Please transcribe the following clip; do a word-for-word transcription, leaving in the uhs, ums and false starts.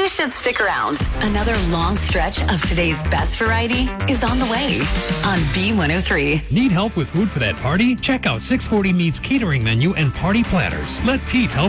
you should stick around. Another long stretch of today's best variety is on the way on B one oh three. Need help with food for that party? Check out six forty Meats catering menu and party platters. Let Pete help